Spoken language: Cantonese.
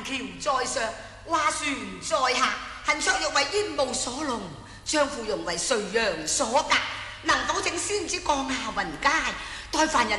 橋在上，划船在下。恨卓玉為煙霧所籠，張芙蓉為垂楊所隔。能否請仙子降下雲階，待凡人